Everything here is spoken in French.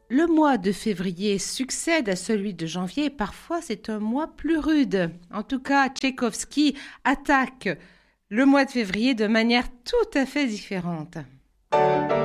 Le mois de février succède à celui de janvier et parfois c'est un mois plus rude. En tout cas, Tchaïkovski attaque le mois de février de manière tout à fait différente.